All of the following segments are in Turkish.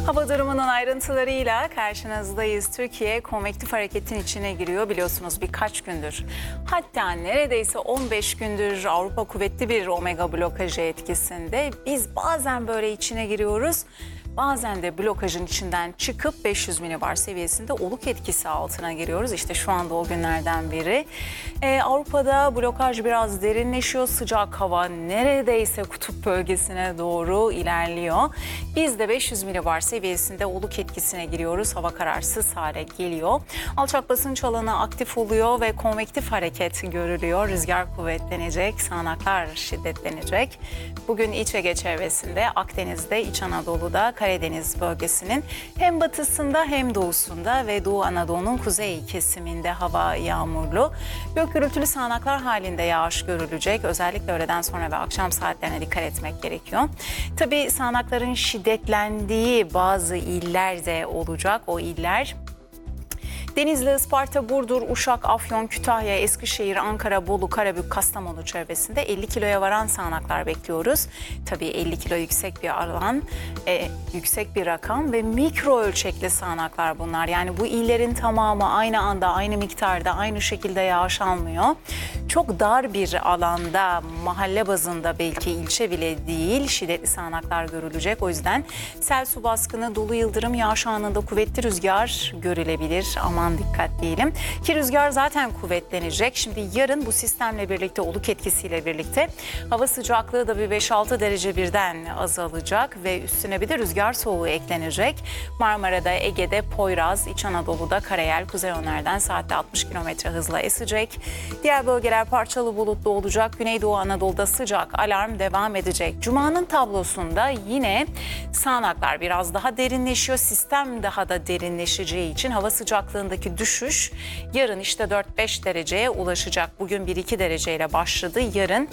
Hava durumunun ayrıntılarıyla karşınızdayız. Türkiye konvektif hareketin içine giriyor biliyorsunuz birkaç gündür. Hatta neredeyse 15 gündür Avrupa kuvvetli bir omega blokajı etkisinde. Biz bazen böyle içine giriyoruz. Bazen de blokajın içinden çıkıp 500 milibar seviyesinde oluk etkisi altına giriyoruz. İşte şu anda o günlerden biri. Avrupa'da blokaj biraz derinleşiyor. Sıcak hava neredeyse kutup bölgesine doğru ilerliyor. Biz de 500 milibar seviyesinde oluk etkisine giriyoruz. Hava kararsız hale geliyor. Alçak basınç alanı aktif oluyor ve konvektif hareket görülüyor. Rüzgar kuvvetlenecek, sağanaklar şiddetlenecek. Bugün İç Ege çevresinde, Akdeniz'de, İç Anadolu'da, Karadeniz bölgesinin hem batısında hem doğusunda ve Doğu Anadolu'nun kuzey kesiminde hava yağmurlu. Gök gürültülü sağanaklar halinde yağış görülecek. Özellikle öğleden sonra ve akşam saatlerine dikkat etmek gerekiyor. Tabii sağanakların şiddetlendiği bazı iller de olacak. O iller Denizli, Isparta, Burdur, Uşak, Afyon, Kütahya, Eskişehir, Ankara, Bolu, Karabük, Kastamonu çevresinde 50 kiloya varan sağanaklar bekliyoruz. Tabii 50 kilo yüksek bir alan, yüksek bir rakam ve mikro ölçekli sağanaklar bunlar. Yani bu illerin tamamı aynı anda, aynı miktarda, aynı şekilde yağış almıyor. Çok dar bir alanda, mahalle bazında belki ilçe bile değil şiddetli sağanaklar görülecek. O yüzden sel, su baskını, dolu yıldırım, yağış anında kuvvetli rüzgar görülebilir. Aman dikkat diyelim. Ki rüzgar zaten kuvvetlenecek. Şimdi yarın bu sistemle birlikte, oluk etkisiyle birlikte hava sıcaklığı da bir 5-6 derece birden azalacak ve üstüne bir de rüzgar soğuğu eklenecek. Marmara'da, Ege'de, Poyraz, İç Anadolu'da karayel kuzey yönlerden saatte 60 km hızla esecek. Diğer bölgeler parçalı bulutlu olacak. Güneydoğu Anadolu'da sıcak alarm devam edecek. Cuma'nın tablosunda yine sağanaklar biraz daha derinleşiyor. Sistem daha da derinleşeceği için hava sıcaklığındaki düşüş yarın işte 4-5 dereceye ulaşacak. Bugün 1-2 dereceyle başladı. Yarın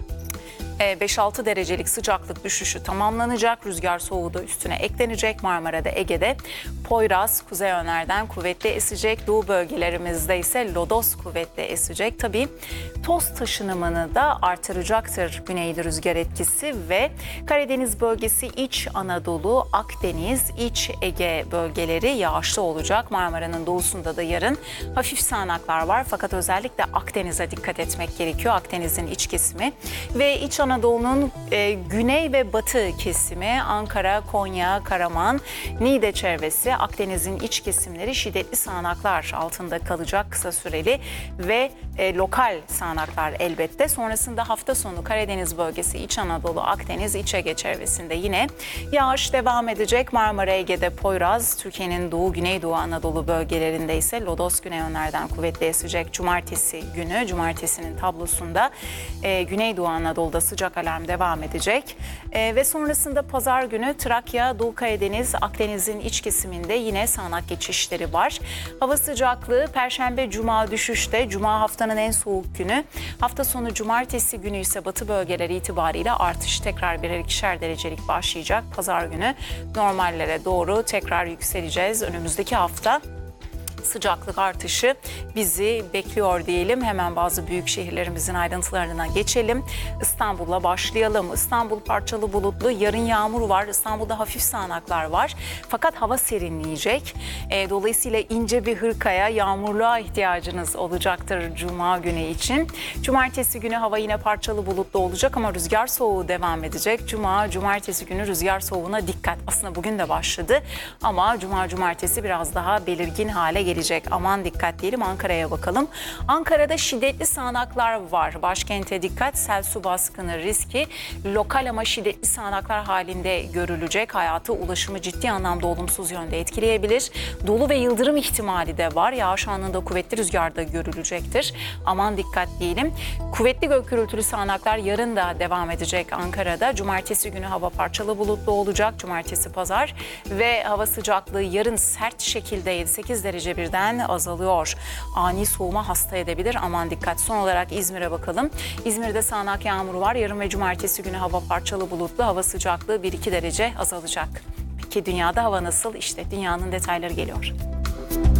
5-6 derecelik sıcaklık düşüşü tamamlanacak. Rüzgar soğuğu da üstüne eklenecek. Marmara'da, Ege'de Poyraz kuzey yönlerden kuvvetli esecek. Doğu bölgelerimizde ise lodos kuvvetli esecek. Tabii toz taşınımını da artıracaktır güneyli rüzgar etkisi ve Karadeniz bölgesi, İç Anadolu, Akdeniz, İç Ege bölgeleri yağışlı olacak. Marmara'nın doğusunda da yarın hafif sağanaklar var. Fakat özellikle Akdeniz'e dikkat etmek gerekiyor. Akdeniz'in iç kesimi ve İç Anadolu'nun güney ve batı kesimi, Ankara, Konya, Karaman, Niğde çevresi, Akdeniz'in iç kesimleri şiddetli sağanaklar altında kalacak kısa süreli ve lokal sağanaklar elbette. Sonrasında hafta sonu Karadeniz bölgesi, İç Anadolu, Akdeniz, İç Ege çevresinde yine yağış devam edecek. Marmara, Ege'de Poyraz, Türkiye'nin Doğu, Güneydoğu Anadolu bölgelerinde ise lodos güney yönlerden kuvvetli esecek. Cumartesi günü, cumartesinin tablosunda Güneydoğu Anadolu'da sıcak alarm devam edecek. Ve sonrasında pazar günü Trakya, Doğu Karadeniz, Akdeniz'in iç kesiminde yine sağanak geçişleri var. Hava sıcaklığı Perşembe, Cuma düşüşte. Cuma haftanın en soğuk günü. Hafta sonu Cumartesi günü ise batı bölgeleri itibariyle artış tekrar birer ikişer derecelik başlayacak. Pazar günü normallere doğru tekrar yükseleceğiz. Önümüzdeki hafta sıcaklık artışı bizi bekliyor diyelim. Hemen bazı büyük şehirlerimizin ayrıntılarına geçelim. İstanbul'la başlayalım. İstanbul parçalı bulutlu. Yarın yağmur var. İstanbul'da hafif sağanaklar var. Fakat hava serinleyecek. Dolayısıyla ince bir hırkaya, yağmurluğa ihtiyacınız olacaktır Cuma günü için. Cumartesi günü hava yine parçalı bulutlu olacak ama rüzgar soğuğu devam edecek. Cumartesi günü rüzgar soğuğuna dikkat. Aslında bugün de başladı ama cumartesi biraz daha belirgin hale gelecek. Aman dikkat diyelim. Ankara'ya bakalım. Ankara'da şiddetli sağanaklar var. Başkente dikkat. Sel, su baskını riski lokal ama şiddetli sağanaklar halinde görülecek. Hayatı, ulaşımı ciddi anlamda olumsuz yönde etkileyebilir. Dolu ve yıldırım ihtimali de var. Yağış anında kuvvetli rüzgar da görülecektir. Aman dikkat diyelim. Kuvvetli gök gürültülü sağanaklar yarın da devam edecek Ankara'da. Cumartesi günü hava parçalı bulutlu olacak. Cumartesi, pazar ve hava sıcaklığı yarın sert şekilde 7-8 derece birden azalıyor. Ani soğuma hasta edebilir. Aman dikkat. Son olarak İzmir'e bakalım. İzmir'de sağanak yağmuru var. Yarın ve cumartesi günü hava parçalı bulutlu. Hava sıcaklığı 1-2 derece azalacak. Peki dünyada hava nasıl? İşte dünyanın detayları geliyor.